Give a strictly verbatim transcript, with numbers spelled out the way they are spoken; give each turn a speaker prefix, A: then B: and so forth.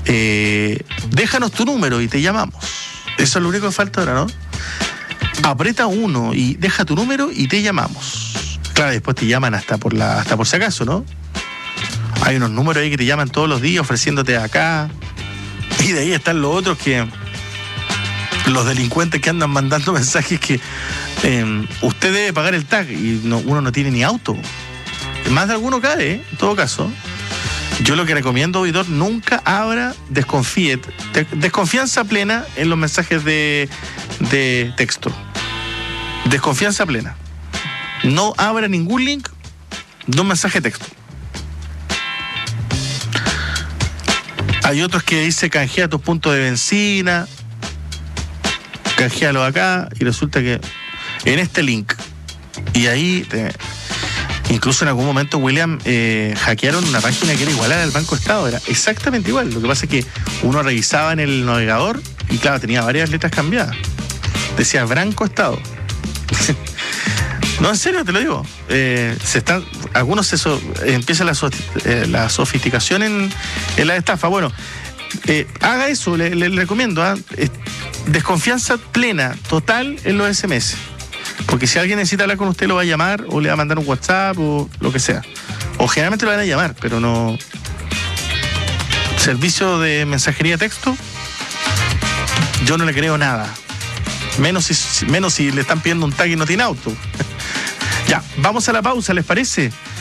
A: Eh, déjanos tu número y te llamamos. Eso es lo único que falta ahora, ¿no? Aprieta uno y deja tu número y te llamamos. Claro, después te llaman hasta por la, hasta por si acaso, ¿no? Hay unos números ahí que te llaman todos los días ofreciéndote acá. Y de ahí están los otros que... los delincuentes que andan mandando mensajes que eh, usted debe pagar el tag y no, uno no tiene ni auto. Más de alguno cae, ¿eh? En todo caso. Yo lo que recomiendo, auditor, nunca abra, desconfíe, te, desconfianza plena en los mensajes de, de texto. Desconfianza plena. No abra ningún link de un mensaje de texto. Hay otros que dice canjea tus puntos de benzina, canjealo acá, y resulta que en este link, y ahí te, incluso en algún momento, William, eh, hackearon una página que era igual a la del Banco Estado, era exactamente igual. Lo que pasa es que uno revisaba en el navegador y claro, tenía varias letras cambiadas. Decía Banco Estado. No, en serio, te lo digo. Eh, se están, algunos se so, eh, empieza la, so, eh, la sofisticación en, en la estafa. Bueno, eh, haga eso, le, le, le recomiendo. ¿eh? Eh, desconfianza plena, total en los ese eme ese. Porque si alguien necesita hablar con usted, lo va a llamar o le va a mandar un WhatsApp o lo que sea. O generalmente lo van a llamar, pero no... Servicio de mensajería de texto, yo no le creo nada. Menos si, menos si le están pidiendo un tag y no tiene auto. Ya, vamos a la pausa, ¿les parece?